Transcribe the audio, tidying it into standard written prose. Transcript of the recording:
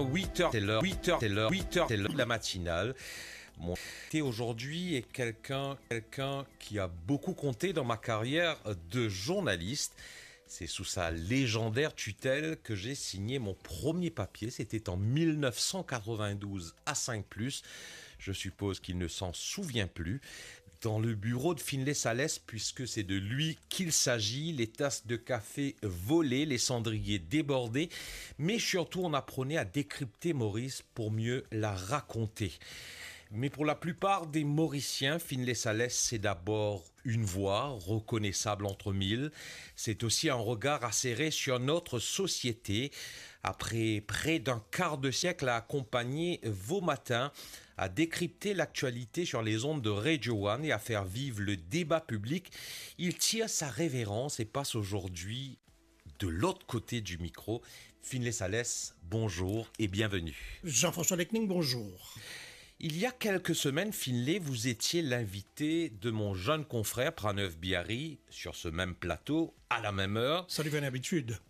8h, c'est l'heure, 8h, c'est l'heure, 8h, c'est l'heure de la matinale. Mon invité aujourd'hui est quelqu'un qui a beaucoup compté dans ma carrière de journaliste. C'est sous sa légendaire tutelle que j'ai signé mon premier papier. C'était en 1992 à 5+. Je suppose qu'il ne s'en souvient plus. Dans le bureau de Finlay Salès, puisque c'est de lui qu'il s'agit, les tasses de café volées, les cendriers débordés, mais surtout on apprenait à décrypter Maurice pour mieux la raconter. Mais pour la plupart des Mauriciens, Finlay Salès, c'est d'abord une voix reconnaissable entre mille. C'est aussi un regard acéré sur notre société. Après près d'un quart de siècle à accompagner vos matins, à décrypter l'actualité sur les ondes de Radio One et à faire vivre le débat public, il tire sa révérence et passe aujourd'hui de l'autre côté du micro. Finlay Salès, bonjour et bienvenue. Jean-François Lecning, bonjour. Il y a quelques semaines, Finlay, vous étiez l'invité de mon jeune confrère Praneuf Biari sur ce même plateau, à la même heure. Ça devient une habitude.